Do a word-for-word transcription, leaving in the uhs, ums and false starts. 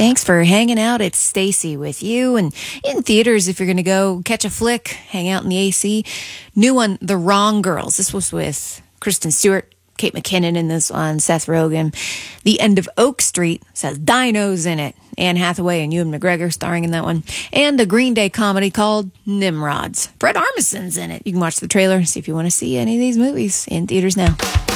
Thanks for hanging out. It's Stacy with you. And in theaters, if you're going to go catch a flick, hang out in the A C. New one, The Wrong Girls. This was with Kristen Stewart, Kate McKinnon in this one, Seth Rogen. The End of Oak Street says dinos in it. Anne Hathaway and Ewan McGregor starring in that one. And a Green Day comedy called Nimrods. Fred Armisen's in it. You can watch the trailer, see if you want to see any of these movies in theaters now.